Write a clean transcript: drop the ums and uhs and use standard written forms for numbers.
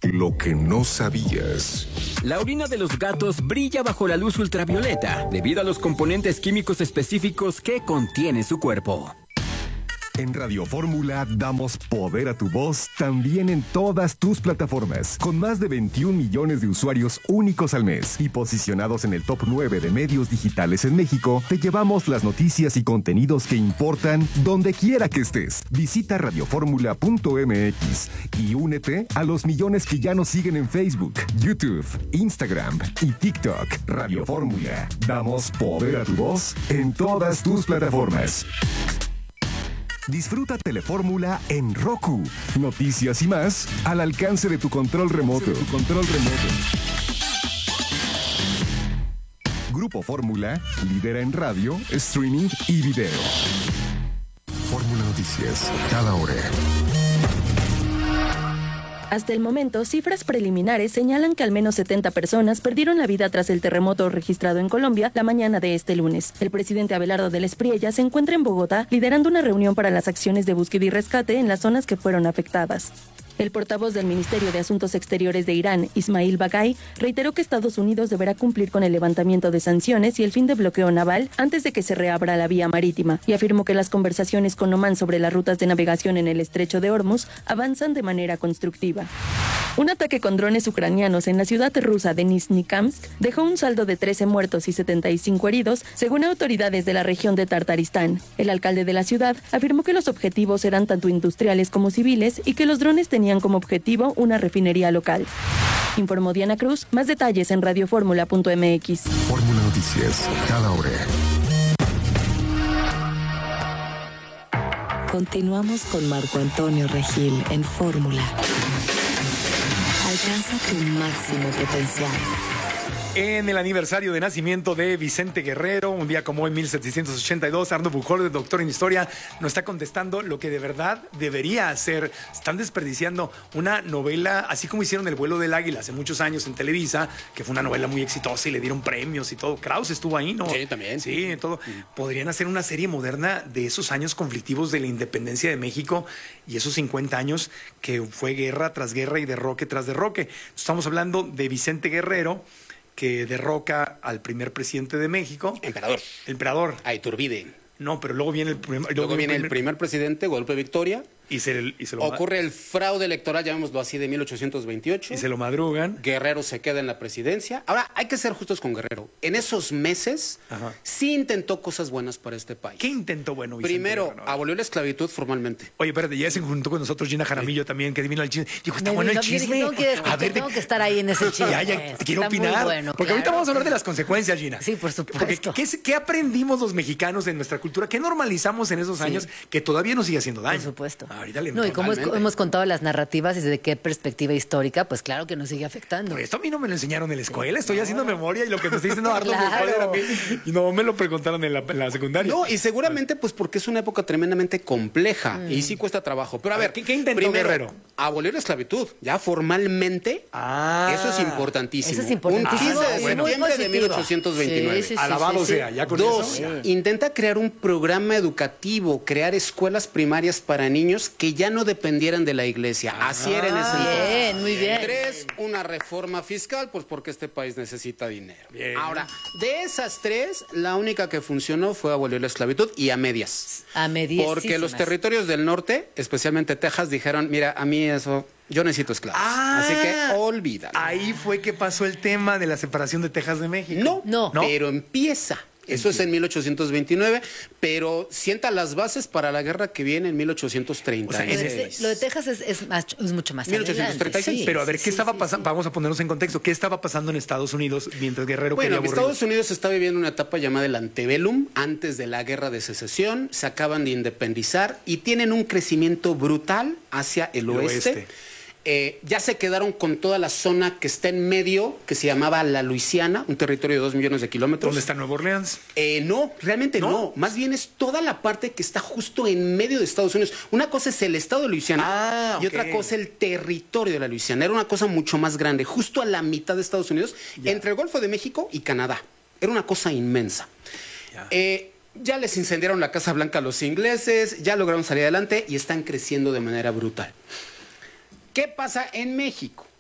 Lo que no sabías. La orina de los gatos brilla bajo la luz ultravioleta debido a los componentes químicos específicos que contiene su cuerpo. En Radio Fórmula damos poder a tu voz también en todas tus plataformas, con más de 21 millones de usuarios únicos al mes y posicionados en el top 9 de medios digitales en México. Te llevamos las noticias y contenidos que importan donde quiera que estés. Visita radioformula.mx y únete a los millones que ya nos siguen en Facebook, YouTube, Instagram y TikTok. Radio Fórmula, damos poder a tu voz en todas tus plataformas. Disfruta Telefórmula en Roku. Noticias y más al alcance de tu control remoto. Grupo Fórmula, lidera en radio, streaming y video. Fórmula Noticias, cada hora. Hasta el momento, cifras preliminares señalan que al menos 70 personas perdieron la vida tras el terremoto registrado en Colombia la mañana de este lunes. El presidente Abelardo del Espriella se encuentra en Bogotá liderando una reunión para las acciones de búsqueda y rescate en las zonas que fueron afectadas. El portavoz del Ministerio de Asuntos Exteriores de Irán, Ismail Bagay, reiteró que Estados Unidos deberá cumplir con el levantamiento de sanciones y el fin de bloqueo naval antes de que se reabra la vía marítima, y afirmó que las conversaciones con Omán sobre las rutas de navegación en el estrecho de Hormuz avanzan de manera constructiva. Un ataque con drones ucranianos en la ciudad rusa de Nizhny-Kamsk dejó un saldo de 13 muertos y 75 heridos, según autoridades de la región de Tartaristán. El alcalde de la ciudad afirmó que los objetivos eran tanto industriales como civiles y que los drones tenían como objetivo una refinería local. Informó Diana Cruz. Más detalles en radioformula.mx. Fórmula Noticias, cada hora. Continuamos con Marco Antonio Regil en Fórmula. Alcanza tu máximo potencial. En el aniversario de nacimiento de Vicente Guerrero, un día como hoy, 1782, Arno Buchholz, doctor en historia, nos está contestando lo que de verdad debería hacer. Están desperdiciando una novela, así como hicieron El vuelo del águila hace muchos años en Televisa, que fue una novela muy exitosa y le dieron premios y todo. Krauss estuvo ahí, ¿no? Sí, también. Sí, todo. Podrían hacer una serie moderna de esos años conflictivos de la independencia de México y esos 50 años que fue guerra tras guerra y derroque tras derroque. Estamos hablando de Vicente Guerrero, que derroca al primer presidente de México. Emperador. A Iturbide. No, pero luego viene el primer presidente, golpe de Victoria. Y se lo ocurre el fraude electoral, llamémoslo así, de 1828. Y se lo madrugan. Guerrero se queda en la presidencia. Ahora, hay que ser justos con Guerrero. En esos meses, sí intentó cosas buenas para este país. ¿Qué intentó bueno, Vicente Primero, Guerrero? abolió la esclavitud formalmente. Oye, espérate, ya se juntó con nosotros Gina Jaramillo también, que adivina el chisme. Dijo, está bueno el chisme. Tengo que estar ahí en ese chisme. Ya, quiero Está opinar. muy bueno, porque ahorita vamos a hablar de las consecuencias, Gina. Sí, por supuesto. Porque, ¿qué aprendimos los mexicanos en nuestra cultura? ¿Qué normalizamos en esos años que todavía nos sigue haciendo daño? Por supuesto. Ahorita le No, y como hemos contado las narrativas y desde qué perspectiva histórica, pues claro que nos sigue afectando. Pero esto a mí no me lo enseñaron en la escuela, estoy haciendo memoria y lo que me está diciendo Arno Claro. y no me lo preguntaron en la secundaria. No, y seguramente pues porque es una época tremendamente compleja y sí cuesta trabajo. Pero a ver, ¿qué intentó primero, Guerrero? Abolir la esclavitud, ya formalmente. Eso es importantísimo. Eso es importantísimo. Un 15 de Muy septiembre de positivo. 1829. Sí, Alabado sea, ya con Dos, eso. intenta crear un programa educativo, crear escuelas primarias para niños que ya no dependieran de la iglesia. Así era en ese entonces. Bien, muy bien. Tres, una reforma fiscal, pues porque este país necesita dinero. Bien. Ahora, de esas tres, la única que funcionó fue abolir la esclavitud y a medias. A medias. Porque los territorios del norte, especialmente Texas, dijeron, mira, a mí eso, yo necesito esclavos. Así que olvídalo. Ahí fue que pasó el tema de la separación de Texas de México. No, pero empieza. Eso es en 1829, pero sienta las bases para la guerra que viene en 1830. O sea, Lo de Texas es mucho más 1836. adelante, sí. Pero a ver, ¿qué estaba pasando? Vamos a ponernos en contexto. ¿Qué estaba pasando en Estados Unidos mientras Guerrero Bueno, quería aburrir? Estados Unidos está viviendo una etapa llamada el antebellum, antes de la guerra de secesión, se acaban de independizar y tienen un crecimiento brutal hacia el oeste. Ya se quedaron con toda la zona que está en medio, que se llamaba la Luisiana, un territorio de 2 millones de kilómetros. ¿Dónde está Nueva Orleans? No, realmente no. Más bien es toda la parte que está justo en medio de Estados Unidos. Una cosa es el estado de Luisiana y otra cosa el territorio de la Luisiana. Era una cosa mucho más grande, justo a la mitad de Estados Unidos, entre el Golfo de México y Canadá. Era una cosa inmensa. Ya les incendiaron la Casa Blanca a los ingleses, ya lograron salir adelante y están creciendo de manera brutal. ¿Qué pasa en México?